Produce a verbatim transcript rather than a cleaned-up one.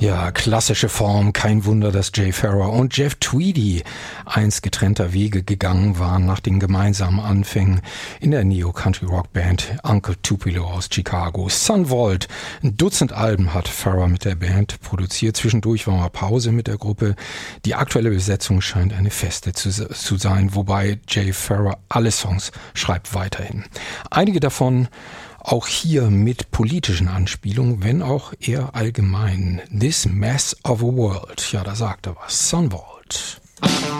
Ja, klassische Form. Kein Wunder, dass Jay Farrar und Jeff Tweedy einst getrennter Wege gegangen waren nach den gemeinsamen Anfängen in der Neo-Country-Rock-Band Uncle Tupelo aus Chicago. Son Volt, ein Dutzend Alben hat Farrar mit der Band produziert. Zwischendurch war mal Pause mit der Gruppe. Die aktuelle Besetzung scheint eine feste zu, zu sein, wobei Jay Farrar alle Songs schreibt weiterhin. Einige davon auch hier mit politischen Anspielungen, wenn auch eher allgemein. This Mess of a World. Ja, da sagt er was. Son Volt.